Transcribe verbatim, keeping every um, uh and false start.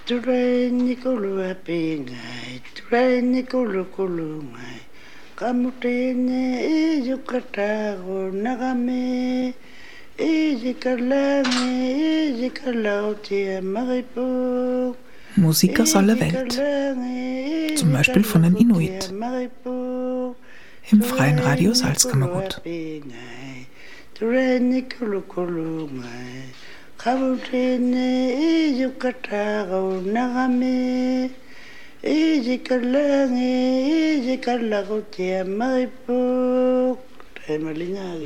Turaini kulu apingai, turaini kulu kulu ngai. Kamutene e yukatago nagame, e yikalange, e yikalautia maripo. Musik aus aller Welt, zum Beispiel von den Inuit, im Freien Radio Salzkammergut. Kamutene e yukatago nagame, e yikalange, e yikalautia maripo.